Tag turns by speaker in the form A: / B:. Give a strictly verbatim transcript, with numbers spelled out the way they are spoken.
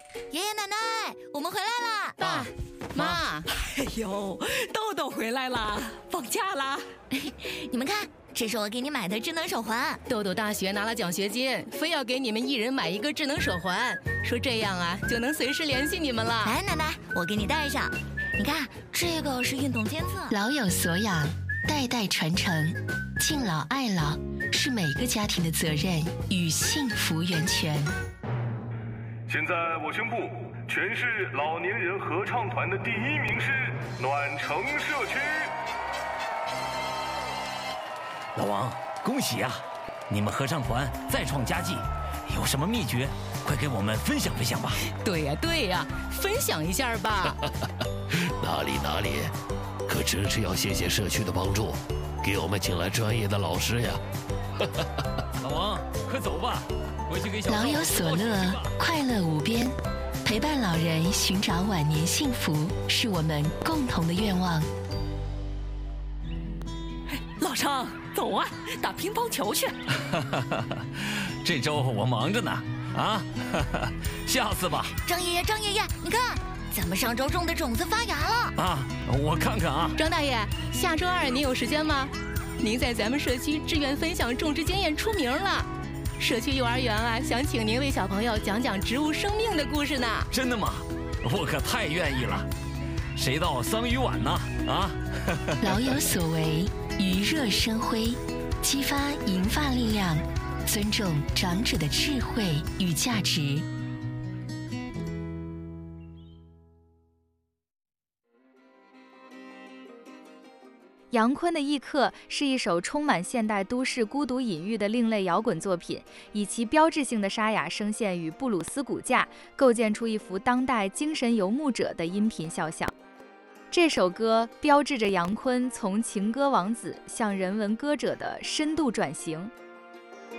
A: 爷爷奶奶，我们回来啦！
B: 爸妈，
C: 哎呦，豆豆回来啦，放假啦！
A: 你们看，这是我给你买的智能手环。
B: 豆豆大学拿了奖学金，非要给你们一人买一个智能手环，说这样啊就能随时联系你们了。
A: 来，奶奶，我给你戴上。你看，这个是运动监测。
D: 老有所养，代代传承，敬老爱老是每个家庭的责任与幸福源泉。
E: 现在我宣布，全市老年人合唱团的第一名是暖城社区。
F: 老王，恭喜啊！你们合唱团再创佳绩，有什么秘诀？快给我们分享分享吧。
B: 对呀对呀，分享一下吧。
G: 哪里哪里，可真是要谢谢社区的帮助，给我们请来专业的老师呀。
F: 老王，快走吧。
D: 老有所乐，快乐无边，陪伴老人寻找晚年幸福，是我们共同的愿望。
C: 老张，走啊，打乒乓球去。
F: 这周我忙着呢，啊，下次吧。
A: 张爷爷，张爷爷，你看，咱们上周种的种子发芽了。
F: 啊，我看看啊。
B: 张大爷，下周二您有时间吗？您在咱们社区志愿分享种植经验出名了。社区幼儿园啊，想请您为小朋友讲讲植物生命的故事呢。
F: 真的吗？我可太愿意了。谁到桑榆晚呢？啊！
D: 老有所为，余热生辉，激发银发力量，尊重长者的智慧与价值。
H: 杨坤的《异客》是一首充满现代都市孤独隐喻的另类摇滚作品，以其标志性的沙哑声线与布鲁斯骨架，构建出一幅当代精神游牧者的音频肖像。这首歌标志着杨坤从情歌王子向人文歌者的深度转型。